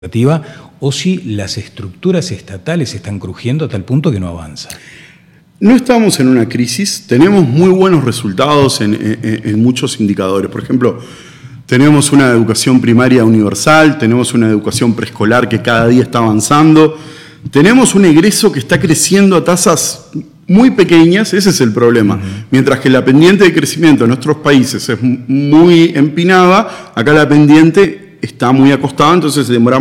o si las estructuras estatales están crujiendo a tal punto que no avanza. No estamos en una crisis, tenemos muy buenos resultados en muchos indicadores. Por ejemplo, tenemos una educación primaria universal, tenemos una educación preescolar que cada día está avanzando, tenemos un egreso que está creciendo a tasas muy pequeñas, ese es el problema. Mientras que la pendiente de crecimiento en nuestros países es muy empinada, acá la pendiente está muy acostada, entonces demoramos